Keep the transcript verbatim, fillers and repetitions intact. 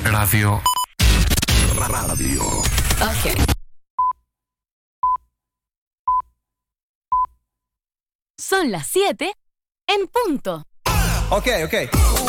Radio. Radio. Ok. Son las siete en punto. Ok, ok.